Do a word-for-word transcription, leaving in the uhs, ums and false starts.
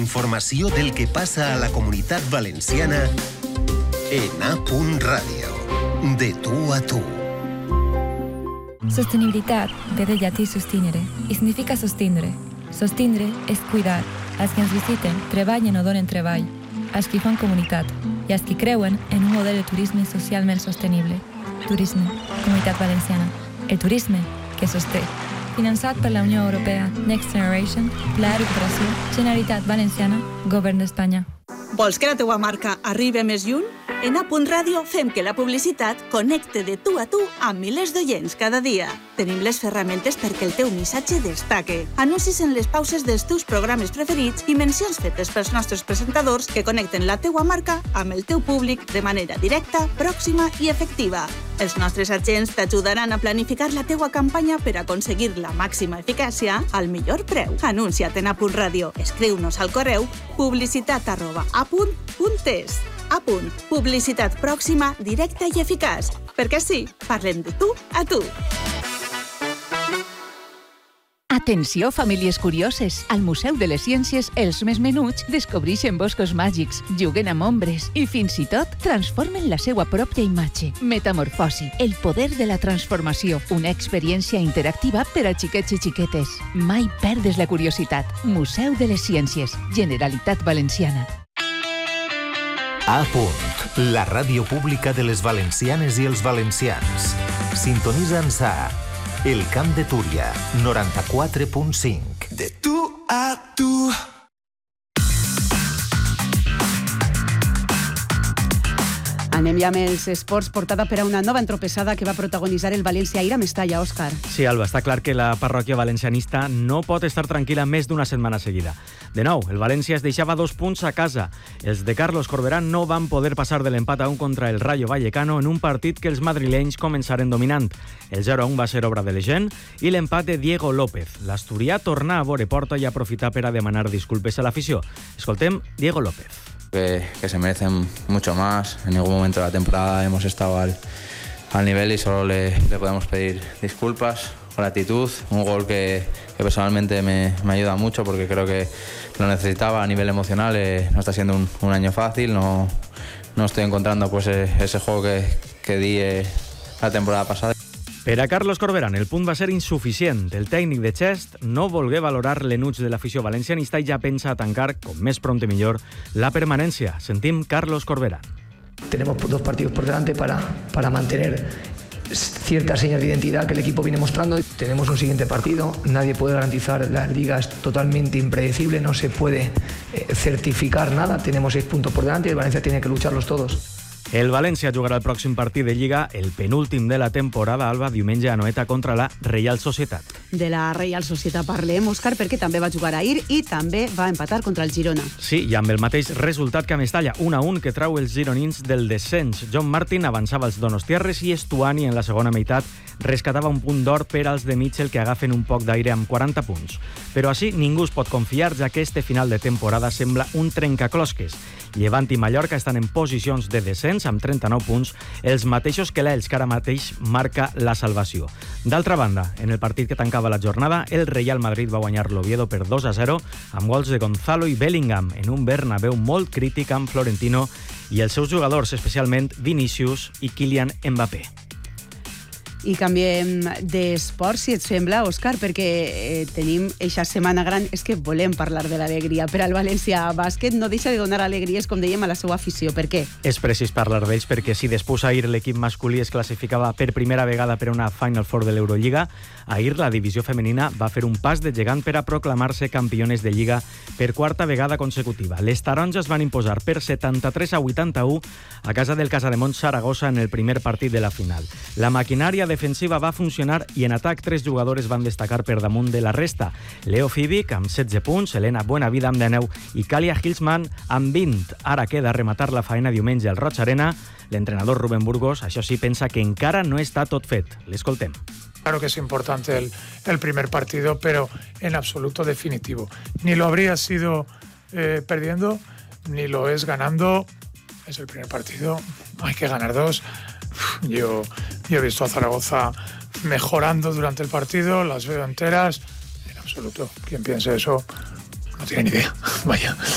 informació del que passa a la Comunitat Valenciana en A Ràdio. De tu a tu. Sostenibilitat ve del llatí sustinere i significa sostindre. Sostindre és cuidar. Els que ens visiten treballen o donen treball, els que fan comunitat i els que creuen en un model de turisme socialment sostenible. Turisme, Comunitat Valenciana. El turisme que sosté. Finançat per la Unió Europea, Next Generation, Pla de Recuperació, Generalitat Valenciana, Govern d'Espanya. Vols que la teua marca arribi més lluny? En A Ràdio fem que la publicitat connecte de tu a tu amb milers d'oients cada dia. Tenim les ferramentes perquè el teu missatge destaque. Anuncis en les pauses dels teus programes preferits i mencions fetes pels nostres presentadors que connecten la teua marca amb el teu públic de manera directa, pròxima i efectiva. Els nostres agents t'ajudaran a planificar la teua campanya per aconseguir la màxima eficàcia al millor preu. Anuncia't en A Ràdio. Escriu-nos al correu publicitat arroba a punt punt es. A punt. Publicitat pròxima, directa i eficaç. Perquè sí, parlem de tu a tu. Atenció, famílies curioses! Al Museu de les Ciències, els més menuts descobreixen boscos màgics, juguen amb ombres i, fins i tot, transformen la seva pròpia imatge. Metamorfosi, el poder de la transformació. Una experiència interactiva per a xiquets i xiquetes. Mai perdes la curiositat. Museu de les Ciències, Generalitat Valenciana. A punt, la ràdio pública de les valencianes i els valencians. Sintonitza'ns a El Camp de Túria, noranta-quatre punt cinc. De tu a tu. Anem ja amb els esports, portada per a una nova entropeçada que va protagonitzar el València ahir a Mestalla, Òscar. Sí, Alba, està clar que la parròquia valencianista no pot estar tranquil·la més d'una setmana seguida. De nou, el València es deixava dos punts a casa. Els de Carlos Corberán no van poder passar de l'empat a un contra el Rayo Vallecano en un partit que els madrilenys començaren dominant. El zero a un va ser obra de Legend i l'empat de Diego López. L'asturià torna a vore porta i aprofitar per a demanar disculpes a l'afició. Escoltem Diego López. Que, que se merecen mucho más. En ningún momento de la temporada hemos estado al, al nivel y solo le, le podemos pedir disculpas, gratitud, un gol que, que personalmente me, me ayuda mucho porque creo que lo necesitaba a nivel emocional. Eh, no está siendo un, un año fácil, no, no estoy encontrando pues ese juego que, que di eh, la temporada pasada. Per a Carlos Corberán, el punt va ser insuficient. El tècnic de Xest no volgué valorar l'enuig de l'afició valencianista i ja pensa a tancar, com més prompt i millor, la permanència. Sentim Carlos Corberán. Tenemos dos partidos por delante para, para mantener ciertas señas de identidad que el equipo viene mostrando. Tenemos un siguiente partido, nadie puede garantizar, la liga es totalmente impredecible, no se puede eh, certificar nada, tenemos seis puntos por delante y el Valencia tiene que lucharlos todos. El València jugarà el pròxim partit de Lliga, el penúltim de la temporada, Alba, diumenge a Noeta contra la Reial Societat. De la Reial Societat parlem, Òscar, perquè també va jugar ahir i també va empatar contra el Girona. Sí, i amb el mateix resultat que a Mestalla, un a un que trau els gironins del descens. John Martin avançava els donostiarres i Estuani en la segona meitat rescatava un punt d'or per als de Mitchell que agafen un poc d'aire amb quaranta punts. Però així ningú es pot confiar, ja que este final de temporada sembla un trencaclosques. Llevant i Mallorca estan en posicions de descens amb trenta-nou punts, els mateixos que l'Elx, que ara mateix marca la salvació. D'altra banda, en el partit que tancava la jornada, el Real Madrid va guanyar l'Oviedo per dos a zero amb gols de Gonzalo i Bellingham en un Bernabéu molt crític amb Florentino i els seus jugadors, especialment Vinícius i Kylian Mbappé. I canviem d'esport, si et sembla, Òscar, perquè eh, tenim eixa setmana gran. És que volem parlar de l'alegria. Per al València Bàsquet no deixa de donar alegries, com dèiem, a la seva afició. Per què? És precís parlar d'ells perquè si després ahir l'equip masculí es classificava per primera vegada per una Final Four de l'Eurolliga, ahir la divisió femenina va fer un pas de gegant per a proclamar-se campiones de Lliga per quarta vegada consecutiva. Les taronges van imposar per setanta-tres a vuitanta-u a casa del Casademont Saragossa en el primer partit de la final. La maquinària defensiva va funcionar i en atac tres jugadores van destacar per damunt de la resta. Leo Fibic amb setze punts, Helena Buenavida amb dinou i Kalia Hilsman amb vint. Ara queda rematar la faena diumenge al Roig Arena. L'entrenador Rubén Burgos, això sí, pensa que encara no està tot fet. L'escoltem. Claro que es importante el, el primer partido, pero en absoluto definitivo. Ni lo habría sido eh, perdiendo, ni lo es ganando. Es el primer partido, hay que ganar dos. Yo, yo he visto a Zaragoza mejorando durante el partido, las veo enteras. En absoluto, quien piense eso no tiene ni idea. Vaya.